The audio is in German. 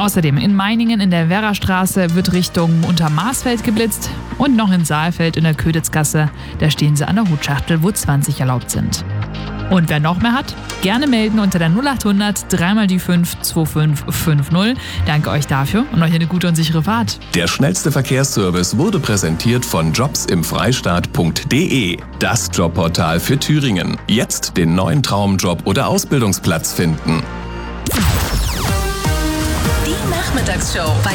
Außerdem in Meiningen in der Werrastraße wird Richtung Untermarsfeld geblitzt und noch in Saalfeld in der Köditzgasse, da stehen sie an der Hutschachtel, wo 20 erlaubt sind. Und wer noch mehr hat, gerne melden unter der 0800 3 die 5 2550. Danke euch dafür und euch eine gute und sichere Fahrt. Der schnellste Verkehrsservice wurde präsentiert von jobsimfreistaat.de, das Jobportal für Thüringen. Jetzt den neuen Traumjob oder Ausbildungsplatz finden. Die Nachmittagsshow bei